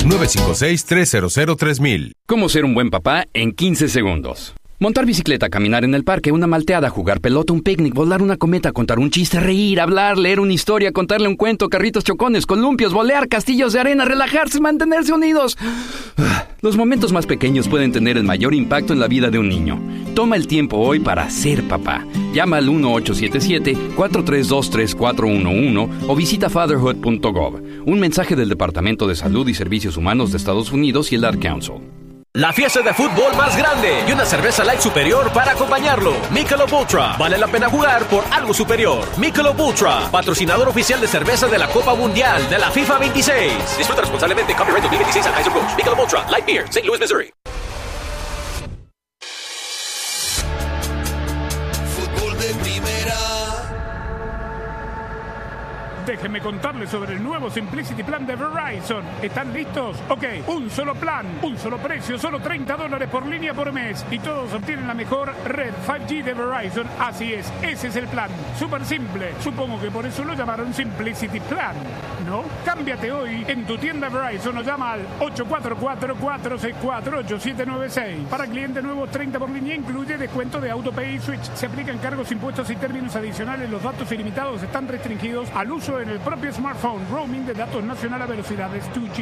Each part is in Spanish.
956-300-3000. ¿Cómo ser un buen papá en 15 segundos? Montar bicicleta, caminar en el parque, una malteada, jugar pelota, un picnic, volar una cometa, contar un chiste, reír, hablar, leer una historia, contarle un cuento, carritos chocones, columpios, volear, castillos de arena, relajarse, mantenerse unidos. Los momentos más pequeños pueden tener el mayor impacto en la vida de un niño. Toma el tiempo hoy para ser papá. Llama al 1-877-432-3411 o visita fatherhood.gov. Un mensaje del Departamento de Salud y Servicios Humanos de Estados Unidos y el Ad Council. La fiesta de fútbol más grande y una cerveza light superior para acompañarlo. Michelob Ultra. Vale la pena jugar por algo superior. Michelob Ultra, patrocinador oficial de cerveza de la Copa Mundial de la FIFA 26. Disfruta responsablemente. Copyright 2026 Anheuser-Busch. Michelob Ultra Light Beer, St. Louis, Missouri. Fútbol de primera. Déjenme contarles sobre el nuevo Simplicity Plan de Verizon. ¿Están listos? Ok, un solo plan, un solo precio, solo $30 por línea por mes. Y todos obtienen la mejor red 5G de Verizon. Así es, ese es el plan. Súper simple. Supongo que por eso lo llamaron Simplicity Plan, ¿no? Cámbiate hoy en tu tienda Verizon o llama al 844-464-8796. Para clientes nuevos, 30 por línea incluye descuento de AutoPay y Switch. Se aplican cargos, impuestos y términos adicionales. Los datos ilimitados están restringidos al uso en el propio smartphone. Roaming de datos nacional a velocidades 2G.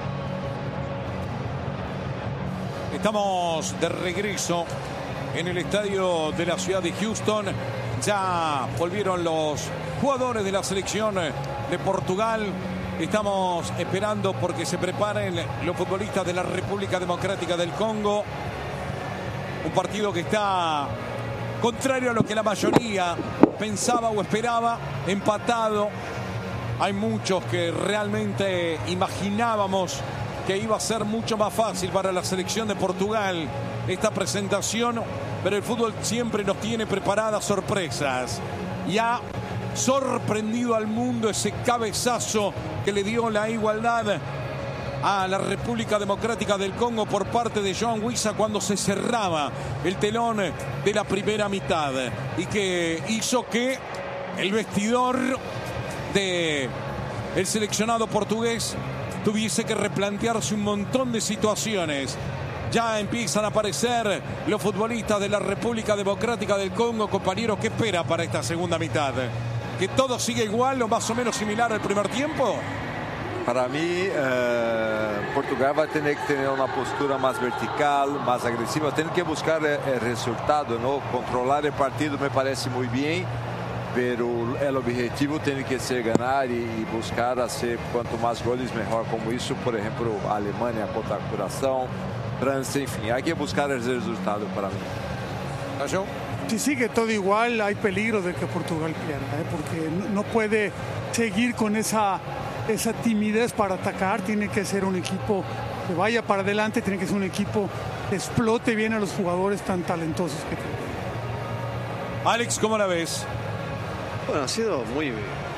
Estamos de regreso en el estadio de la ciudad de Houston. Ya volvieron los jugadores de la selección de Portugal. Estamos esperando porque se preparen los futbolistas de la República Democrática del Congo. Un partido que está contrario a lo que la mayoría pensaba o esperaba, empatado. Hay muchos que realmente imaginábamos que iba a ser mucho más fácil para la selección de Portugal esta presentación, pero el fútbol siempre nos tiene preparadas sorpresas. Y ha sorprendido al mundo ese cabezazo que le dio la igualdad a la República Democrática del Congo por parte de João Wissa cuando se cerraba el telón de la primera mitad y que hizo que el vestidor de el seleccionado portugués tuviese que replantearse un montón de situaciones. Ya empiezan a aparecer los futbolistas de la República Democrática del Congo. Compañeros, ¿qué espera para esta segunda mitad? ¿Que todo siga igual o más o menos similar al primer tiempo? Para mí, Portugal va a tener que tener una postura más vertical, más agresiva. Tiene que buscar el resultado, ¿no? Controlar el partido me parece muy bien, pero el objetivo tiene que ser ganar y buscar hacer cuanto más goles mejor, como hizo, por ejemplo, Alemania contra a Coração, Francia, en fin. Hay que buscar el resultado para mí. ¿Cayo? Si sigue todo igual, hay peligro de que Portugal pierda, porque no puede seguir con esa timidez para atacar. Tiene que ser un equipo que vaya para adelante, tiene que ser un equipo que explote bien a los jugadores tan talentosos que tiene. Alex, ¿cómo la ves? Bueno, ha sido muy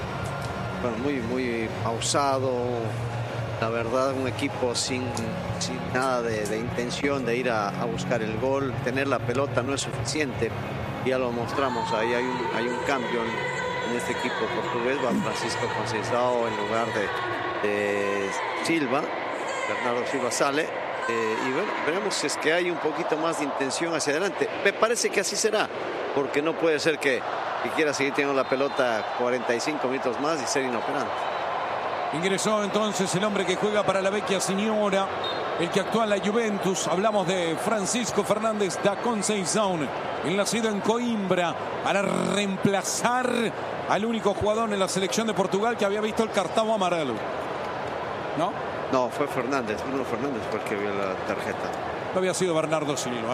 pausado. La verdad, un equipo sin nada de intención de ir a buscar el gol. Tener la pelota no es suficiente. Ya lo mostramos, ahí hay un cambio en este equipo portugués. Va Francisco Conceição en lugar de Silva. Bernardo Silva sale. Y bueno, veremos si es que hay un poquito más de intención hacia adelante. Me parece que así será, porque no puede ser que quiera seguir teniendo la pelota 45 minutos más y ser inoperante. Ingresó entonces el hombre que juega para la Vecchia Signora, el que actúa en la Juventus. Hablamos de Francisco Fernández da Conceição, el nacido en Coimbra, para reemplazar al único jugador en la selección de Portugal que había visto el cartón amarelo. ¿No? No, fue Fernández. Bruno Fernández fue el que vio la tarjeta. No había sido Bernardo Silva.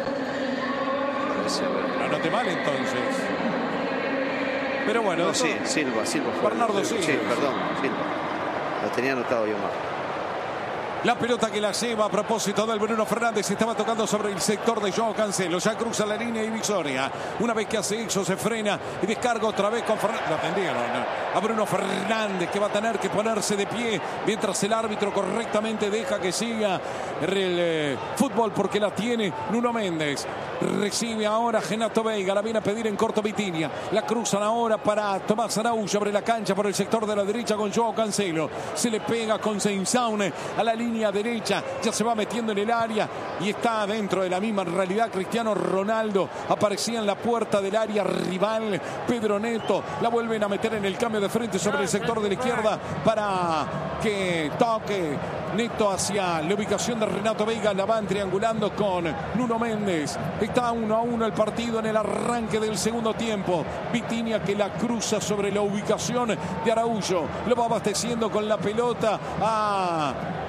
No noté mal entonces. Pero bueno. No, sí, Silva fue. Bernardo Silva. Sí, perdón, Silva. Lo tenía anotado yo mal. La pelota que la lleva a propósito del Bruno Fernández. Estaba tocando sobre el sector de João Cancelo. Ya cruza la línea divisoria. Una vez que hace eso se frena y descarga otra vez con Fernández. Lo atendieron a Bruno Fernández, que va a tener que ponerse de pie mientras el árbitro correctamente deja que siga el fútbol, porque la tiene Nuno Méndez. Recibe ahora Renato Veiga. La viene a pedir en corto Vitinha. La cruzan ahora para Tomás Araújo. Abre la cancha por el sector de la derecha con Joao Cancelo. Se le pega con Seinsaune a la línea derecha. Ya se va metiendo en el área y está dentro de la misma realidad. Cristiano Ronaldo aparecía en la puerta del área rival. Pedro Neto la vuelven a meter en el cambio de frente sobre el sector de la izquierda para que toque Neto hacia la ubicación de Renato Veiga. La van triangulando con Nuno Méndez. Está 1-1 el partido en el arranque del segundo tiempo. Vitinha que la cruza sobre la ubicación de Araújo. Lo va abasteciendo con la pelota a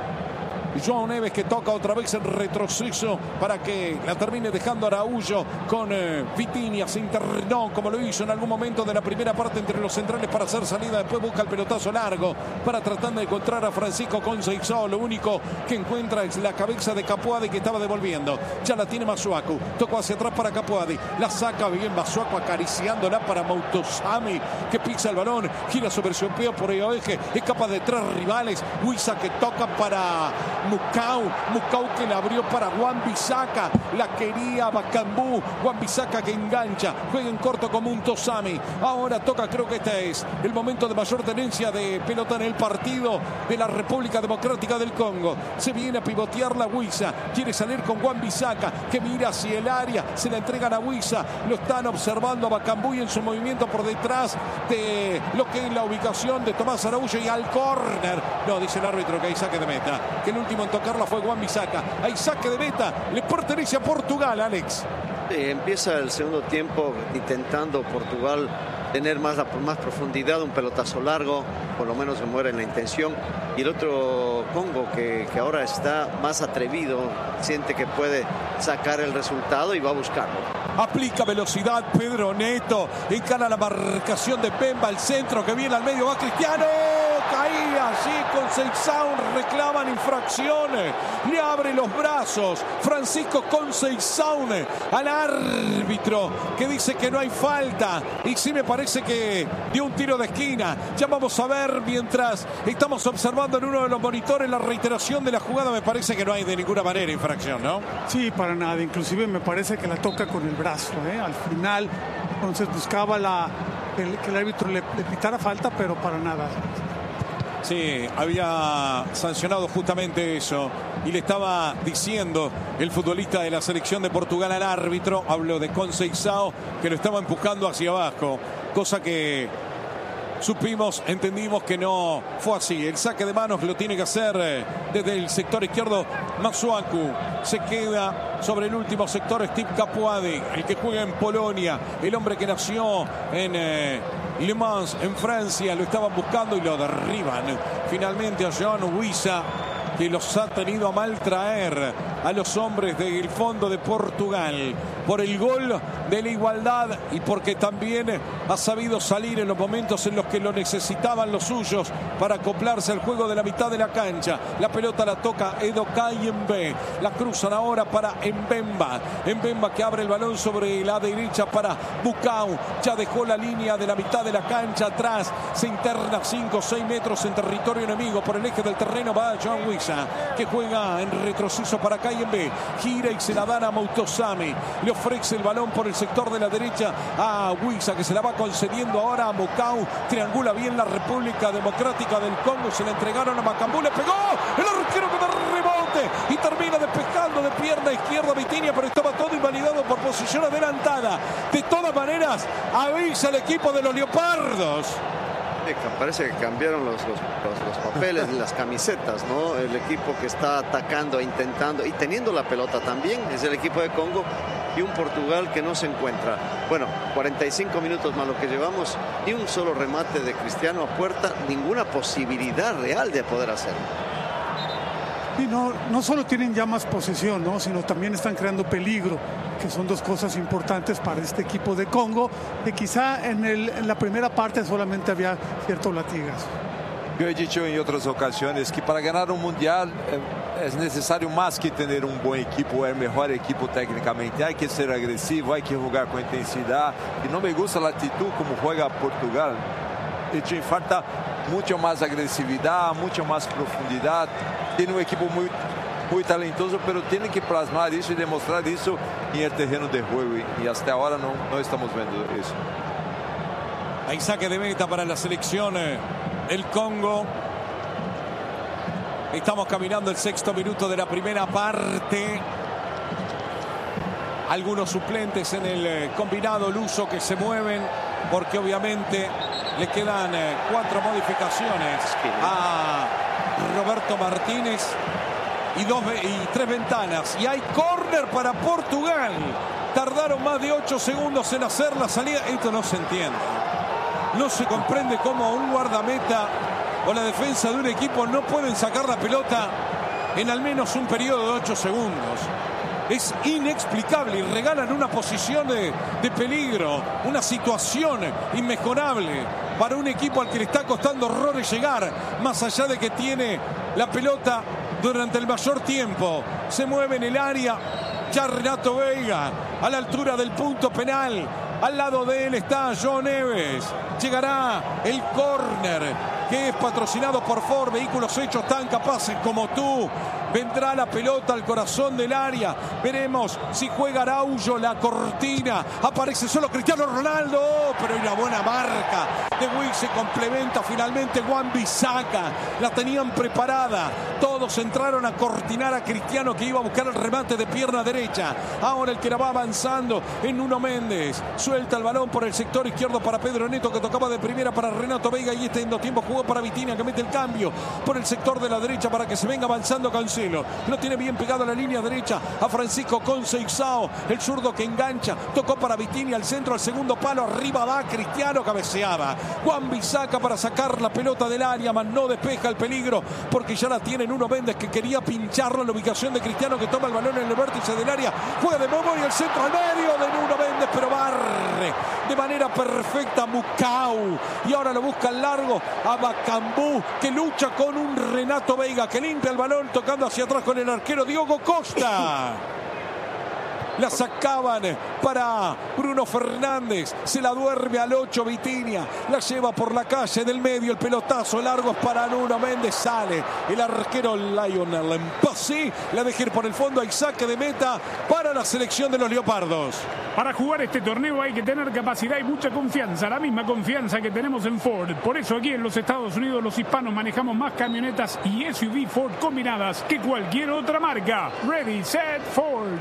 João Neves, que toca otra vez en retroceso para que la termine dejando Araújo con Vitinha. Se internó como lo hizo en algún momento de la primera parte entre los centrales para hacer salida. Después busca el pelotazo largo para tratar de encontrar a Francisco Conceição. Lo único que encuentra es la cabeza de Capuadi, que estaba devolviendo. Ya la tiene Masuaku. Tocó hacia atrás para Capuadi. La saca bien Masuaku, acariciándola para Mautosami, que pisa el balón. Gira sobre su pie por el eje. Escapa de tres rivales. Huiza que toca para Mucau que la abrió para Wan-Bissaka. La quería Bakambu. Wan-Bissaka que engancha. Juega en corto como un Tosami. Ahora toca, creo que este es el momento de mayor tenencia de pelota en el partido de la República Democrática del Congo. Se viene a pivotear la Huiza. Quiere salir con Wan-Bissaka, que mira hacia el área. Se la entregan a Huiza. Lo están observando a Bakambu y en su movimiento por detrás de lo que es la ubicación de Tomás Araújo, y al córner. No, dice el árbitro que hay saque de meta. Que el último en tocarla fue Wan-Bissaka. Hay saque de meta. Le pertenece a Portugal, Alex. Empieza el segundo tiempo intentando Portugal tener más profundidad, un pelotazo largo, por lo menos se muere en la intención. Y el otro Congo que ahora está más atrevido, siente que puede sacar el resultado y va a buscarlo. Aplica velocidad Pedro Neto, encara la marcación de Pemba, el centro que viene al medio, va Cristiano. Caía allí con Conceição, reclaman infracciones, le abre los brazos Francisco Conceição al árbitro, que dice que no hay falta, y sí me parece que dio un tiro de esquina. Ya vamos a ver, mientras estamos observando en uno de los monitores la reiteración de la jugada. Me parece que no hay de ninguna manera infracción, ¿no? Sí, para nada, inclusive me parece que la toca con el brazo, al final. Entonces buscaba que el árbitro le pitara falta, pero para nada. Sí, había sancionado justamente eso y le estaba diciendo el futbolista de la selección de Portugal al árbitro, hablo de Conceição, que lo estaba empujando hacia abajo, cosa que entendimos que no fue así. El saque de manos lo tiene que hacer desde el sector izquierdo Masuaku. Se queda sobre el último sector Steve Capuadi, el que juega en Polonia, el hombre que nació en Le Mans, en Francia. Lo estaban buscando y lo derriban finalmente a João Huiza, que los ha tenido a mal traer a los hombres del fondo de Portugal por el gol de la igualdad y porque también ha sabido salir en los momentos en los que lo necesitaban los suyos para acoplarse al juego de la mitad de la cancha. La pelota la toca Edo Kayembe, la cruzan ahora para Mbemba que abre el balón sobre la derecha para Bucau. Ya dejó la línea de la mitad de la cancha atrás, se interna 5 o 6 metros en territorio enemigo. Por el eje del terreno va João Huiza, que juega en retroceso para Kayembe, gira y se la dan a Mautosami. Le ofrece el balón por el sector de la derecha a Huiza, que se la va concediendo ahora a Bucau. Triangula bien la República Democrática del Congo, se la entregaron a Bakambu, le pegó el arquero que da rebote y termina despejando de pierna izquierda Vitinha, pero estaba todo invalidado por posición adelantada. De todas maneras, avisa el equipo de los Leopardos. Parece que cambiaron los papeles de las camisetas, ¿no? El equipo que está atacando, intentando y teniendo la pelota también es el equipo de Congo, y un Portugal que no se encuentra. Bueno, 45 minutos más lo que llevamos, ni un solo remate de Cristiano a puerta, ninguna posibilidad real de poder hacerlo. Y no solo tienen ya más posesión, ¿no?, sino también están creando peligro, que son dos cosas importantes para este equipo de Congo, que quizá en la primera parte solamente había ciertos latigazos. Yo he dicho en otras ocasiones que para ganar un mundial es necesario más que tener un buen equipo, el mejor equipo técnicamente. Hay que ser agresivo, hay que jugar con intensidad. Y no me gusta la actitud como juega Portugal. De hecho, falta mucho más agresividad, mucho más profundidad. Tiene un equipo muy muy talentoso, pero tiene que plasmar eso y demostrar eso en el terreno de juego, y hasta ahora no estamos viendo eso. Hay saque de meta para la selección el Congo. Estamos caminando el 6º minuto de la primera parte. Algunos suplentes en el combinado luso que se mueven, porque obviamente le quedan 4 modificaciones a Roberto Martínez y 3 ventanas. Y hay córner para Portugal. Tardaron más de 8 segundos en hacer la salida. Esto no se entiende. No se comprende cómo un guardameta o la defensa de un equipo no pueden sacar la pelota en al menos un periodo de 8 segundos. Es inexplicable y regalan una posición de peligro, una situación inmejorable para un equipo al que le está costando horrores llegar, más allá de que tiene la pelota durante el mayor tiempo. Se mueve en el área ya Renato Veiga a la altura del punto penal. Al lado de él está João Neves. Llegará el córner, que es patrocinado por Ford, vehículos hechos tan capaces como tú. Vendrá la pelota al corazón del área. Veremos si juega Araujo, la cortina. Aparece solo Cristiano Ronaldo, pero hay una buena marca de Wix. Se complementa finalmente Wan-Bissaka. La tenían preparada. Todos entraron a cortinar a Cristiano, que iba a buscar el remate de pierna derecha. Ahora el que la va avanzando en Nuno Méndez. Suelta el balón por el sector izquierdo para Pedro Neto, que tocaba de primera para Renato Veiga, y este en tiempo jugó para Vitinha, que mete el cambio por el sector de la derecha para que se venga avanzando Cancelo. Lo tiene bien pegado a la línea derecha a Francisco Conceição, el zurdo que engancha. Tocó para Vitinha, al centro, al segundo palo. Arriba va Cristiano, cabeceaba Wan-Bissaka para sacar la pelota del área, mas no despeja el peligro, porque ya la tiene Nuno Méndez, que quería pincharlo en la ubicación de Cristiano, que toma el balón en el vértice del área. Juega de nuevo y el centro al medio de Nuno Méndez, pero barre de manera perfecta Mucau, y ahora lo busca al largo a Bakambu, que lucha con un Renato Veiga, que limpia el balón tocando hacia atrás con el arquero Diogo Costa. La sacaban para Bruno Fernández. Se la duerme al 8 Vitinha. La lleva por la calle del medio. El pelotazo largo es para Nuno Méndez. Sale el arquero Lionel Mpassi. La deja ir por el fondo. Hay saque de meta para la selección de los Leopardos. Para jugar este torneo hay que tener capacidad y mucha confianza. La misma confianza que tenemos en Ford. Por eso aquí en los Estados Unidos los hispanos manejamos más camionetas y SUV Ford combinadas que cualquier otra marca. Ready, set, Ford.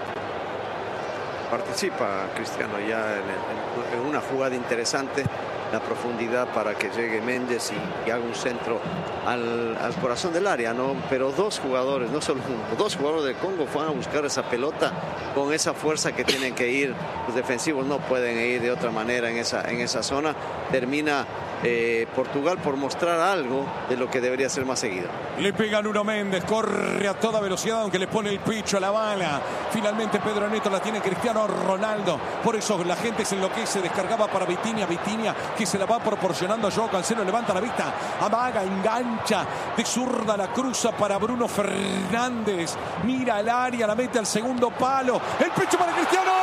Participa Cristiano ya en una jugada interesante, la profundidad para que llegue Méndez y haga un centro al corazón del área, ¿no? Pero 2 jugadores, no solo uno, 2 jugadores de Congo van a buscar esa pelota con esa fuerza que tienen que ir. Los defensivos no pueden ir de otra manera en esa zona. Termina Portugal por mostrar algo de lo que debería ser más seguido. Le pega Nuno Méndez, corre a toda velocidad, aunque le pone el pecho a la bala. Finalmente Pedro Neto la tiene Cristiano Ronaldo. Por eso la gente se enloquece. Descargaba para Vitinha, que se la va proporcionando a João Cancelo. Levanta la vista, amaga, engancha de zurda, la cruza para Bruno Fernández. Mira el área, la mete al segundo palo. El pecho para Cristiano.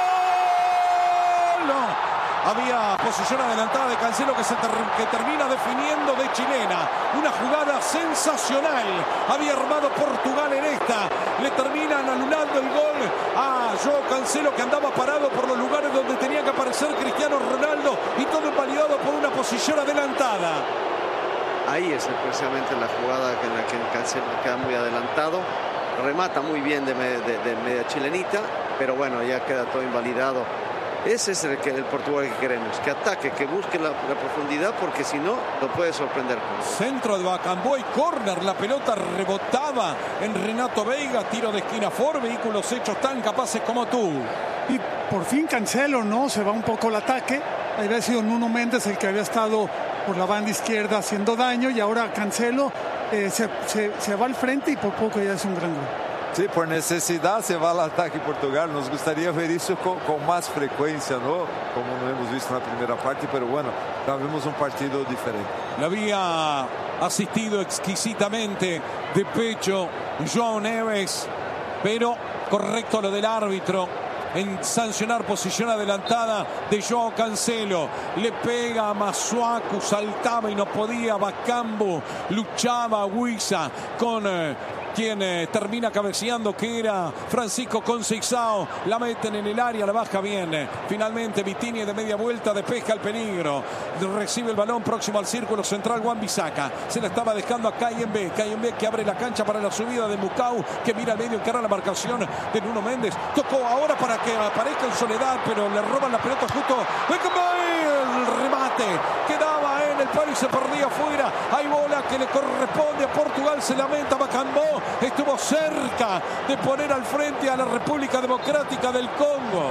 No. Había posición adelantada de Cancelo que termina definiendo de chilena. Una jugada sensacional. Había armado Portugal en esta. Le terminan anulando el gol a João Cancelo, que andaba parado por los lugares donde tenía que aparecer Cristiano Ronaldo, y todo invalidado por una posición adelantada. Ahí es precisamente la jugada en la que Cancelo queda muy adelantado. Remata muy bien de media chilenita, pero bueno, ya queda todo invalidado. Ese es el Portugal que queremos, que ataque, que busque la profundidad, porque si no, lo puede sorprender. Centro de Bakambu y córner, la pelota rebotaba en Renato Veiga, tiro de esquina Ford, vehículos hechos tan capaces como tú. Y por fin Cancelo, ¿no? Se va un poco el ataque. Había sido Nuno Méndez el que había estado por la banda izquierda haciendo daño, y ahora Cancelo se va al frente y por poco ya es un gran gol. Sí, por necesidad se va al ataque Portugal. Nos gustaría ver eso con más frecuencia, ¿no? Como no hemos visto en la primera parte, pero bueno, ya vemos un partido diferente. Le había asistido exquisitamente de pecho João Neves, pero correcto lo del árbitro en sancionar posición adelantada de João Cancelo. Le pega a Masuaku, saltaba y no podía. Bakambu luchaba a Wissa con quien termina cabeceando, que era Francisco Conceição. La meten en el área, la baja bien. Finalmente Vitinha de media vuelta despeja el peligro. Recibe el balón próximo al círculo central Wan-Bissaka. Se la estaba dejando a Kayembe. Kayembe que abre la cancha para la subida de Mucau, que mira al medio, encara la marcación de Nuno Méndez. Tocó ahora para que aparezca en soledad, pero le roban la pelota justo. El remate quedaba en el palo y se perdía fuera. Hay bola que le corresponde a Portugal. Se lamenta Macambó. Estuvo cerca de poner al frente a la República Democrática del Congo.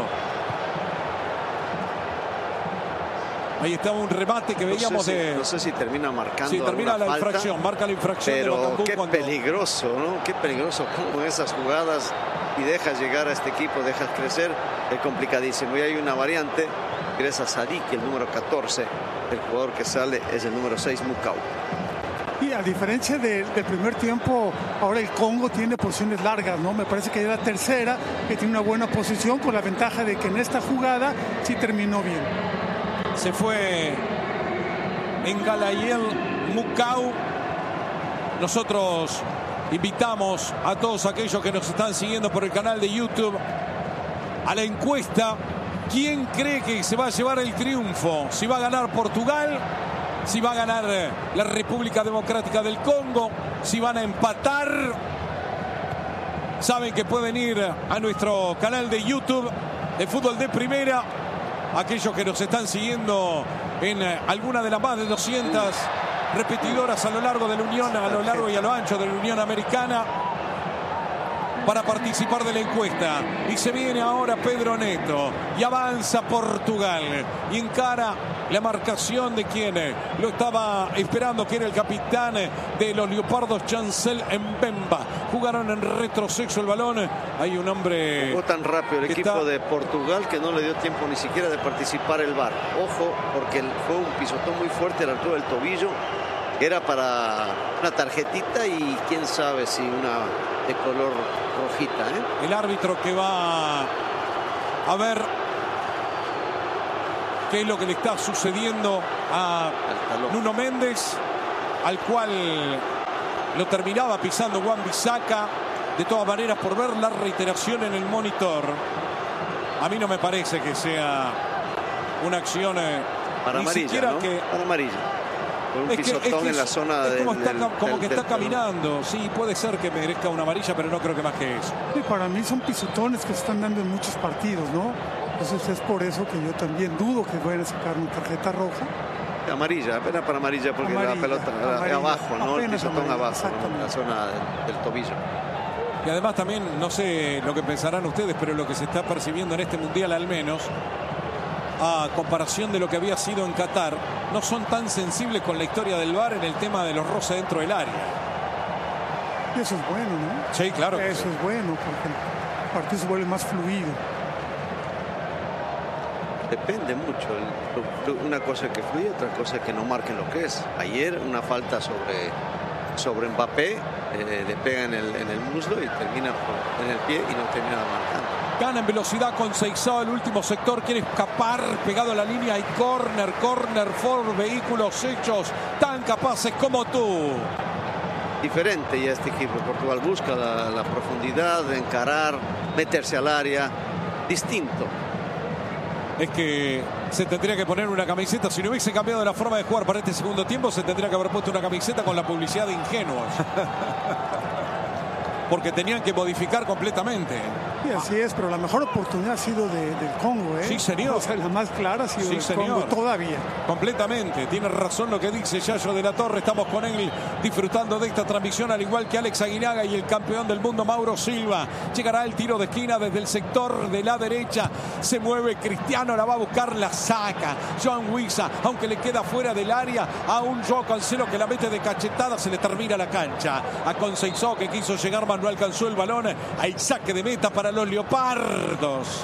Ahí estaba un remate que veíamos no sé si termina marcando. Sí, termina la falta, infracción, marca la infracción. Pero de Macambú qué cuando... peligroso, ¿no? Qué peligroso como esas jugadas y dejas llegar a este equipo, dejas crecer, es complicadísimo. Y hay una variante, ingresa Sadik, el número 14, el jugador que sale es el número 6, Mucau. Y a diferencia del primer tiempo, ahora el Congo tiene posiciones largas, ¿no? Me parece que es la tercera, que tiene una buena posición, con la ventaja de que en esta jugada sí terminó bien. Se fue Ngalayel Mucau. Nosotros invitamos a todos aquellos que nos están siguiendo por el canal de YouTube a la encuesta. ¿Quién cree que se va a llevar el triunfo? Si va a ganar Portugal, si va a ganar la República Democrática del Congo, si van a empatar. Saben que pueden ir a nuestro canal de YouTube de Fútbol de Primera. Aquellos que nos están siguiendo en alguna de las más de 200 repetidoras a lo largo de la Unión, a lo largo y a lo ancho de la Unión Americana, para participar de la encuesta. Y se viene ahora Pedro Neto y avanza Portugal y encara la marcación de quien lo estaba esperando, que era el capitán de los Leopardos, Chancel Mbemba. Jugaron en retroceso el balón. Hay un hombre... Jugó tan rápido el equipo de Portugal que no le dio tiempo ni siquiera de participar el VAR. Ojo, porque fue un pisotón muy fuerte a la altura del tobillo. Era para una tarjetita y quién sabe si una de color rojita, ¿eh? El árbitro que va a ver qué es lo que le está sucediendo a Nuno Méndez, al cual lo terminaba pisando Wan-Bissaka. De todas maneras, por ver la reiteración en el monitor, a mí no me parece que sea una acción para ni amarilla, siquiera ¿no? que... Para amarilla. Un pisotón en la zona como que está caminando. Sí, puede ser que merezca una amarilla, pero no creo que más que eso. Sí, para mí son pisotones que se están dando en muchos partidos, ¿no? Entonces es por eso que yo también dudo que vayan a sacar una tarjeta roja. Amarilla, apenas para amarilla, porque la pelota abajo, ¿no? El pisotón abajo, ¿no? En la zona del tobillo. Y además también, no sé lo que pensarán ustedes, pero lo que se está percibiendo en este Mundial al menos, a comparación de lo que había sido en Qatar, no son tan sensibles con la historia del VAR en el tema de los roces dentro del área. Y eso es bueno, ¿no? Sí, claro. Eso es bueno, porque el partido se vuelve más fluido. Depende mucho. Una cosa es que fluye, otra cosa es que no marquen lo que es. Ayer una falta sobre Mbappé, le pega en el muslo y termina en el pie y no termina marcando. Gana en velocidad con Seixao, el último sector, quiere escapar, pegado a la línea, hay corner for vehículos hechos tan capaces como tú. Diferente ya este equipo. Portugal busca la profundidad de encarar, meterse al área, distinto. Es que se tendría que poner una camiseta, si no hubiese cambiado la forma de jugar para este segundo tiempo, se tendría que haber puesto una camiseta con la publicidad de ingenuos. Porque tenían que modificar completamente. Sí, así es, pero la mejor oportunidad ha sido del Congo, ¿eh? Sí, señor. O sea, la más clara ha sido del Congo todavía. Completamente. Tiene razón lo que dice Yayo de la Torre. Estamos con él disfrutando de esta transmisión, al igual que Alex Aguinaga y el campeón del mundo Mauro Silva. Llegará el tiro de esquina desde el sector de la derecha. Se mueve Cristiano, la va a buscar, la saca. Joan Wissa, aunque le queda fuera del área, a un Joao Cancelo que la mete de cachetada, se le termina la cancha. A Conceição, que quiso llegar más, no alcanzó el balón. Hay saque de meta para los Leopardos.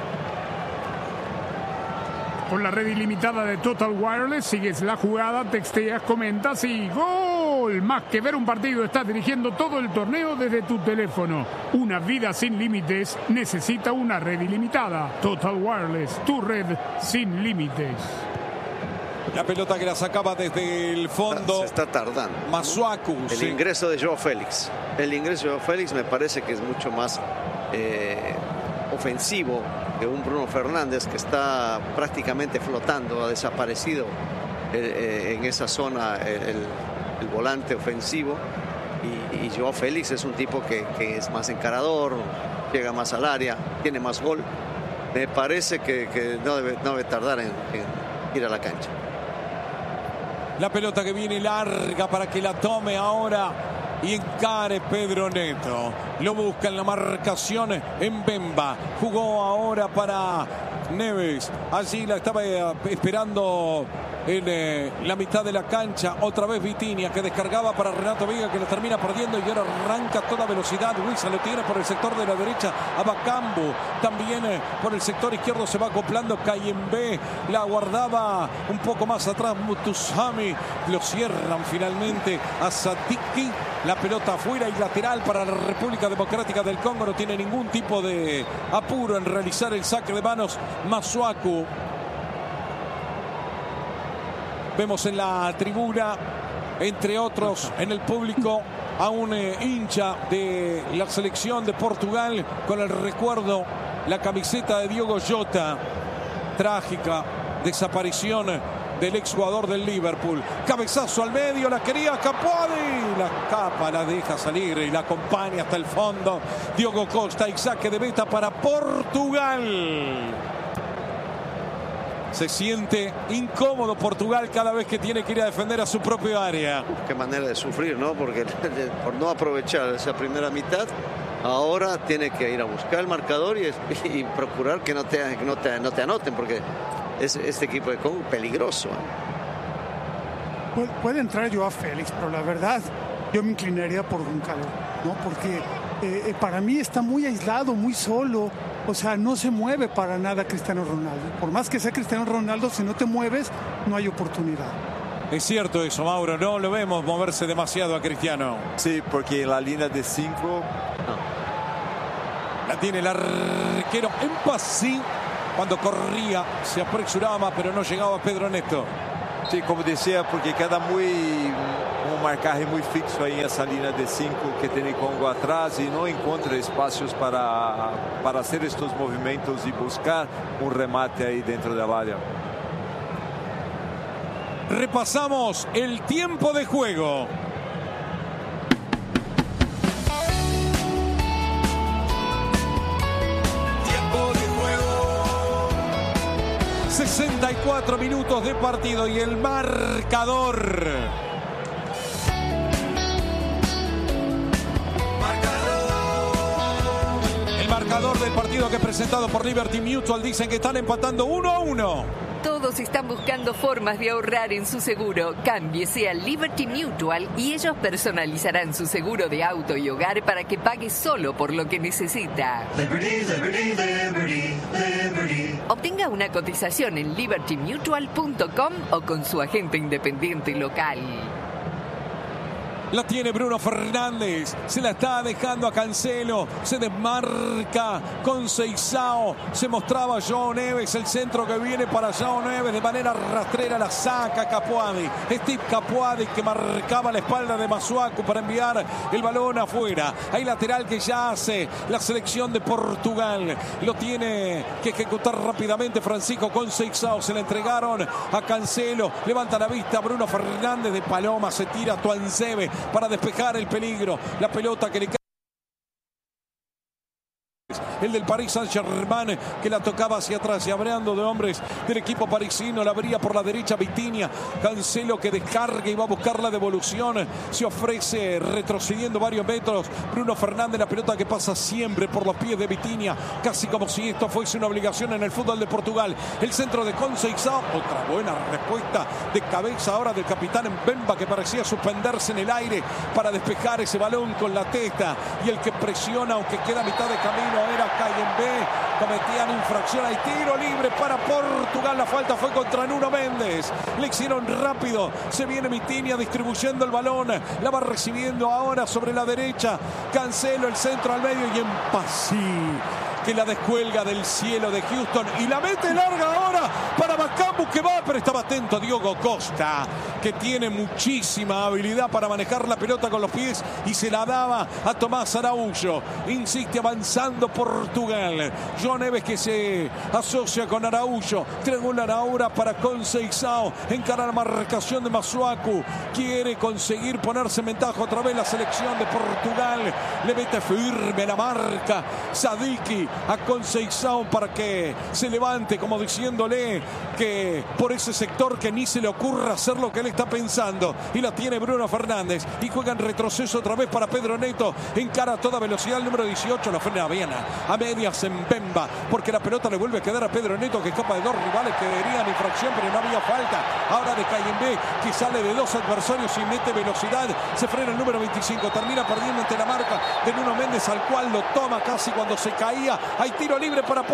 Con la red ilimitada de Total Wireless, sigues la jugada, texteas, comentas y ¡gol! Más que ver un partido, estás dirigiendo todo el torneo desde tu teléfono. Una vida sin límites necesita una red ilimitada. Total Wireless, tu red sin límites. La pelota que la sacaba desde el fondo. Se está tardando. Masuaku. El ingreso de Joao Félix. El ingreso de Joao Félix me parece que es mucho más ofensivo que un Bruno Fernández que está prácticamente flotando, ha desaparecido en esa zona el volante ofensivo. Y Joao Félix es un tipo que es más encarador, llega más al área, tiene más gol. Me parece que no debe tardar en ir a la cancha. La pelota que viene larga para que la tome ahora y encare Pedro Neto. Lo busca en la marcación en Bemba. Jugó ahora para Neves. Allí la estaba esperando en la mitad de la cancha. Otra vez Vitinha, que descargaba para Renato Vega, que lo termina perdiendo y ahora arranca a toda velocidad. Huiza lo tiene por el sector de la derecha a Bakambu. También por el sector izquierdo se va acoplando Kayembe. La guardaba un poco más atrás Mutusami. Lo cierran finalmente a Sadiki. La pelota afuera y lateral para la República Democrática del Congo. No tiene ningún tipo de apuro en realizar el saque de manos Masuaku. Vemos en la tribuna, entre otros en el público, a un hincha de la selección de Portugal con el recuerdo, la camiseta de Diogo Jota. Trágica desaparición del exjugador del Liverpool. Cabezazo al medio, la quería Capuadi. La capa, la deja salir y la acompaña hasta el fondo. Diogo Costa y saque de meta para Portugal. Se siente incómodo Portugal cada vez que tiene que ir a defender a su propio área. Qué manera de sufrir, ¿no? Porque por no aprovechar esa primera mitad, ahora tiene que ir a buscar el marcador y procurar que no te anoten, porque este equipo de Congo es peligroso. Puede entrar Joao Félix, pero la verdad yo me inclinaría por Goncalo, ¿no? Porque para mí está muy aislado, muy solo. O sea, no se mueve para nada Cristiano Ronaldo. Por más que sea Cristiano Ronaldo, si no te mueves, no hay oportunidad. Es cierto eso, Mauro. No lo vemos moverse demasiado a Cristiano. Sí, porque en la línea de 5... La tiene el arquero en Pasí. Cuando corría, se apresuraba, pero no llegaba Pedro Neto. Sí, como decía, porque queda un marcaje muy fixo ahí en esa línea de 5 que tiene Congo atrás y no encuentra espacios para hacer estos movimientos y buscar un remate ahí dentro del área. Repasamos el tiempo de juego. Tiempo de juego. 64 minutos de partido y el marcador. El marcador del partido que es presentado por Liberty Mutual. Dicen que están empatando 1-1. Todos están buscando formas de ahorrar en su seguro. Cámbiese a Liberty Mutual y ellos personalizarán su seguro de auto y hogar para que pague solo por lo que necesita. Liberty, liberty, liberty, liberty. Obtenga una cotización en libertymutual.com o con su agente independiente local. La tiene Bruno Fernández, se la está dejando a Cancelo, se desmarca con Seixao, se mostraba Joao Neves, el centro que viene para Joao Neves de manera rastrera, la saca Capuadi, Steve Capuadi que marcaba la espalda de Masuaku para enviar el balón afuera. Hay lateral que ya hace la selección de Portugal, lo tiene que ejecutar rápidamente Francisco con Seixao, se la entregaron a Cancelo, levanta la vista Bruno Fernández de paloma, se tira a Tuanzebe para despejar el peligro. La pelota que le cae. El del Paris Saint-Germain que la tocaba hacia atrás y hablando de hombres del equipo parisino, la abría por la derecha Vitinha. Cancelo que descarga y va a buscar la devolución, se ofrece retrocediendo varios metros. Bruno Fernández, la pelota que pasa siempre por los pies de Vitinha, casi como si esto fuese una obligación en el fútbol de Portugal. El centro de Conceição, otra buena respuesta de cabeza ahora del capitán Mbemba que parecía suspenderse en el aire para despejar ese balón con la testa, y el que presiona aunque queda a mitad de camino era Kayembe. Cometían infracción, hay tiro libre para Portugal, la falta fue contra Nuno Méndez, le hicieron rápido, se viene Vitinha distribuyendo el balón, la va recibiendo ahora sobre la derecha, Cancelo, el centro al medio y en Pasí que la descuelga del cielo de Houston y la mete larga ahora para Bakambu. Vamos que va, pero estaba atento Diogo Costa, que tiene muchísima habilidad para manejar la pelota con los pies y se la daba a Tomás Araújo. Insiste avanzando Portugal. João Neves que se asocia con Araújo. Triangular ahora para Conceição. Encara la marcación de Masuaku. Quiere conseguir ponerse en ventaja otra vez la selección de Portugal. Le mete firme la marca Sadiki a Conceição para que se levante, como diciéndole que por ese sector que ni se le ocurra hacer lo que él está pensando. Y la tiene Bruno Fernández. Y juega en retroceso otra vez para Pedro Neto. Encara a toda velocidad el número 18. La frena bien a medias en Pemba. Porque la pelota le vuelve a quedar a Pedro Neto, que escapa de dos rivales que querían infracción, pero no había falta. Ahora de Cayembe, que sale de dos adversarios y mete velocidad. Se frena el número 25. Termina perdiendo ante la marca de Nuno Méndez, al cual lo toma casi cuando se caía. Hay tiro libre para